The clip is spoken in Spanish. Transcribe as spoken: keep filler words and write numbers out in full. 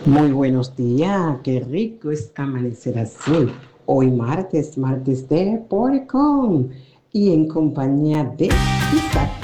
Muy buenos días, qué rico es amanecer así. Hoy martes, martes de Poricón y en compañía de Isaac.